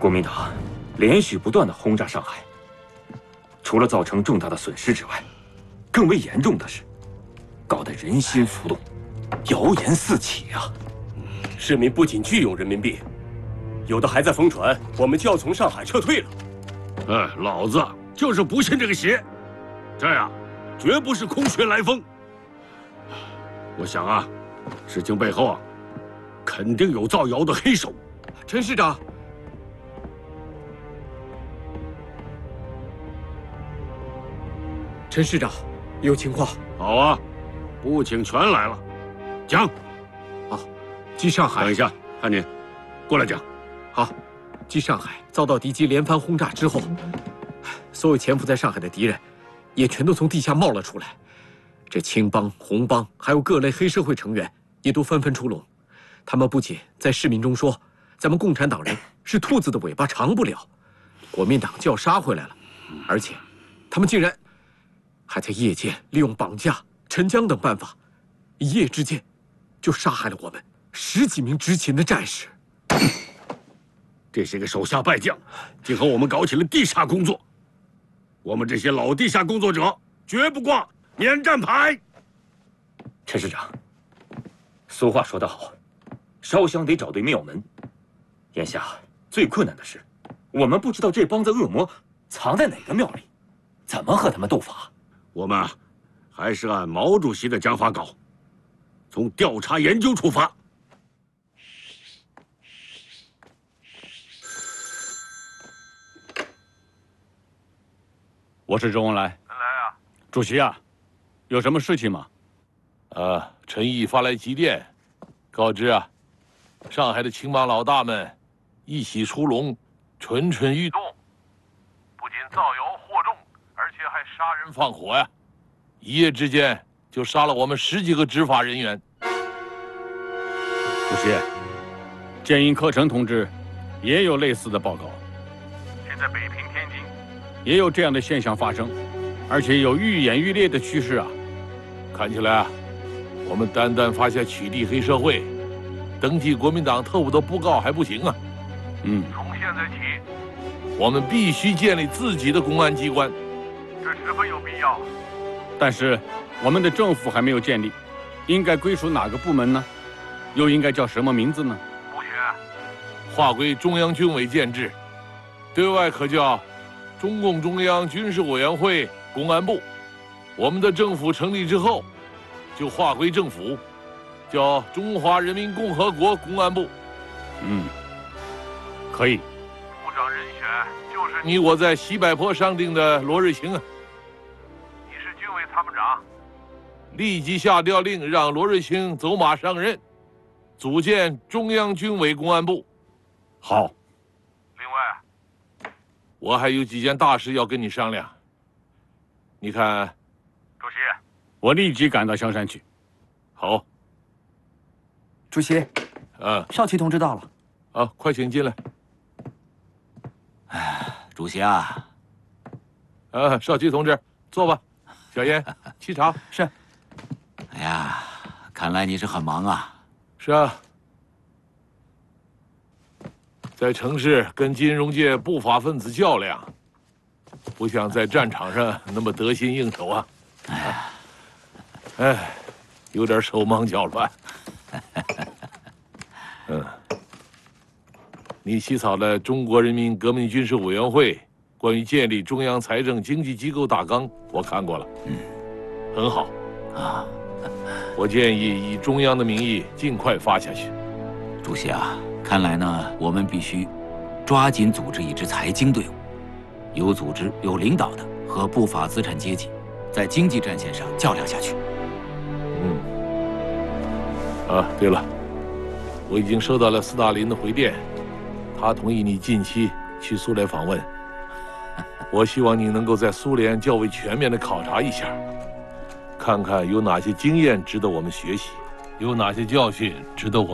国民党连续不断的轰炸上海，除了造成重大的损失之外，更为严重的是，搞得人心浮动，谣言四起啊！ 市民不仅拒用人民币，有的还在疯传我们就要从上海撤退了。 哎，老子就是不信这个邪，这样绝不是空穴来风。我想啊，事情背后啊，肯定有造谣的黑手。 陈市长，陈市长，有情况。 好啊，部请全来了，讲。 好，继上海。 等一下，汉宁，过来讲。 好，继上海遭到敌机连番轰炸之后，所有潜伏在上海的敌人，也全都从地下冒了出来。这青帮、红帮，还有各类黑社会成员，也都纷纷出笼。他们不仅在市民中说，咱们共产党人是兔子的尾巴长不了，国民党就要杀回来了，而且，他们竟然还在夜间利用绑架、沉江等办法，一夜之间就杀害了我们10几名执勤的战士。 这些个手下败将，竟和我们搞起了地下工作。我们这些老地下工作者，绝不挂免战牌。 陈市长，俗话说得好，烧香得找对庙门。眼下最困难的是，我们不知道这帮子恶魔藏在哪个庙里，怎么和他们斗法？ 我们啊，还是按毛主席的讲法搞，从调查研究出发。 我是周恩来。 恩来啊， 主席啊，有什么事情吗？ 陈毅发来急电，告知啊，上海的青帮老大们一起出笼，蠢蠢欲动，不仅造谣惑众，而且还杀人放火呀！一夜之间就杀了我们10几个执法人员。 主席，建英、柯成同志也有类似的报告。 现在北平、天津也有这样的现象发生，而且有愈演愈烈的趋势啊！ 看起来啊，我们单单发下取缔黑社会、登记国民党特务的布告还不行啊！从现在起，我们必须建立自己的公安机关，这十分有必要。 但是我们的政府还没有建立，应该归属哪个部门呢？又应该叫什么名字呢？ 不选，划归中央军委建制，对外可叫中共中央军事委员会公安部。我们的政府成立之后，就划归政府，叫中华人民共和国公安部。 可以。 部长人选就是你我在西柏坡商定的罗瑞卿啊。你是军委参谋长，立即下调令，让罗瑞卿走马上任，组建中央军委公安部。 好。 另外，我还有几件大事要跟你商量。你看，主席， 我立即赶到香山去。 好。 主席，少奇同志到了。 快请进来。 主席啊， 少奇同志，坐吧。小燕，沏茶。 是。哎呀，看来你是很忙啊。 是啊，在城市跟金融界不法分子较量，不像在战场上那么得心应手啊。有点手忙脚乱。你起草的《中国人民革命军事委员会关于建立中央财政经济机构大纲》，我看过了。很好啊。我建议以中央的名义尽快发下去。 主席啊，看来呢，我们必须抓紧组织一支财经队伍，有组织、有领导的和不法资产阶级，在经济战线上较量下去。 对了，我已经收到了斯大林的回电，他同意你近期去苏联访问。我希望你能够在苏联较为全面地考察一下，看看有哪些经验值得我们学习，有哪些教训值得我们